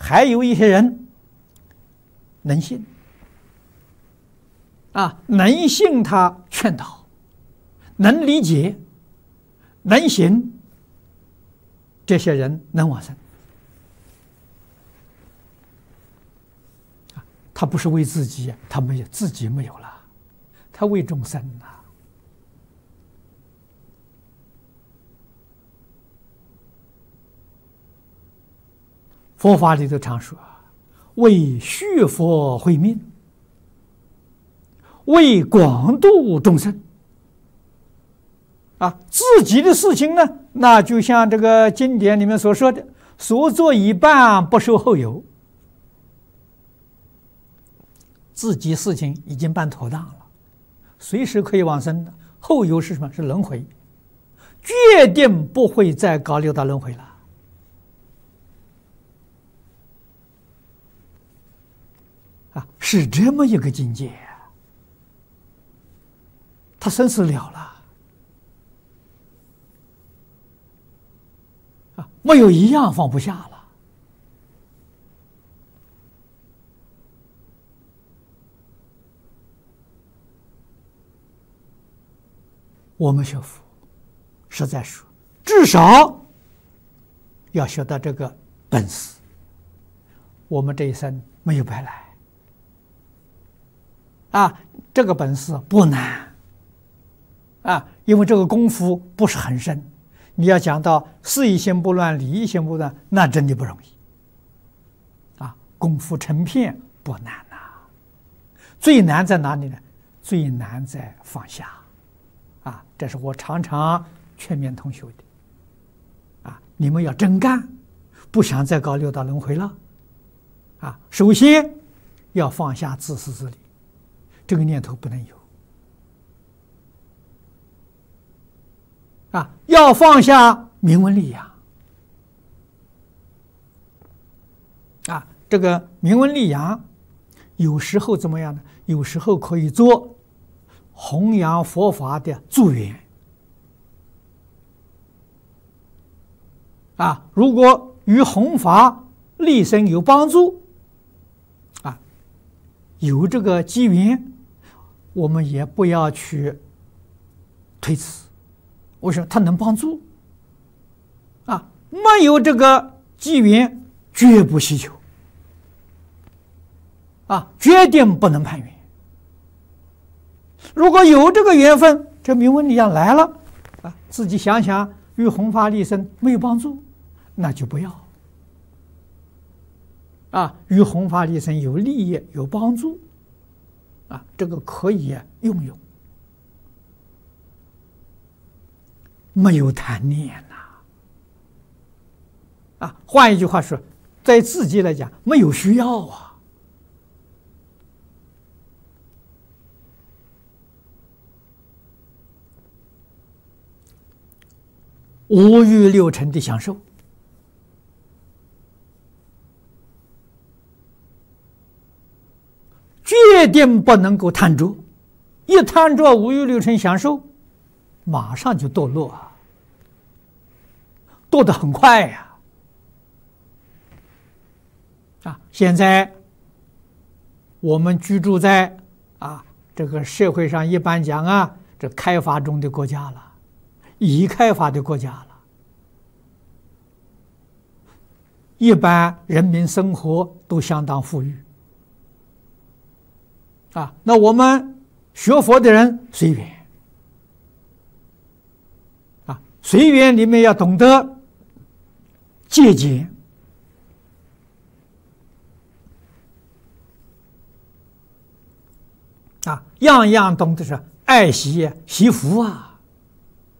还有一些人能信能信他劝导，能理解，能行，这些人能往生。他不是为自己，他没有自己没有了，他为众生啊。佛法里头常说，为续佛慧命，为广度众生。自己的事情呢，那就像这个经典里面所说的，所做一半不受后有。自己事情已经办妥当了，随时可以往生的，后有是什么？是轮回，决定不会再搞六道轮回了。是这么一个境界，他生死了了，没有一样放不下了。我们学佛实在说，至少要学到这个本事，我们这一生没有白来。这个本事不难因为这个功夫不是很深。你要讲到事一心不乱，理一心不乱，那真的不容易功夫成片不难最难在哪里呢？最难在放下这是我常常劝勉同学的你们要真干，不想再搞六道轮回了首先要放下自私自利，这个念头不能有要放下名闻利养这个名闻利养有时候怎么样呢？有时候可以做弘扬佛法的助缘如果与弘法利生有帮助有这个机缘，我们也不要去推辞。为什么？它能帮助没有这个机缘绝不希求决定不能攀缘。如果有这个缘分，这名闻利养来了自己想想与弘法利生没有帮助，那就不要与弘法利生有利益有帮助这个可以用，没有贪念换一句话说，在自己来讲没有需要五欲六尘的享受决定不能够贪着，一贪着五欲六尘享受，马上就堕落堕得很快现在我们居住在这个社会上，一般讲这开发中的国家了，已开发的国家了，一般人民生活都相当富裕那我们学佛的人随缘随缘里面要懂得节俭样样懂得是爱惜福